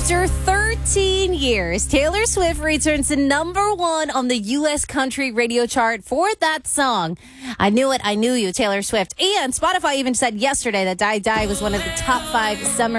After 13 years, Taylor Swift returns to number one on the U.S. country radio chart for that song. I Knew It, I Knew You, Taylor Swift. And Spotify even said yesterday that Die Die was one of the top 5 summer